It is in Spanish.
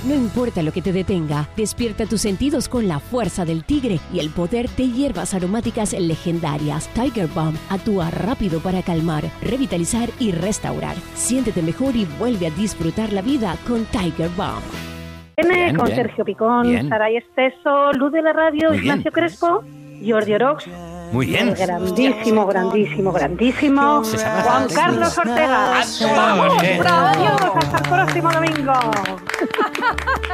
No importa lo que te detenga, despierta tus sentidos con la fuerza del tigre y el poder de hierbas aromáticas legendarias. Tiger Balm actúa rápido para calmar, revitalizar y restaurar. Siéntete mejor y vuelve a disfrutar la vida con Tiger Balm. Bien, con Sergio Picón, Saray Esteso, Luz de la Radio, Ignacio Crespo, Jordi Orox. Muy bien. El grandísimo Juan Carlos Ortega. ¡Vamos! ¡Bravo! ¡Adiós! ¡Hasta el próximo domingo!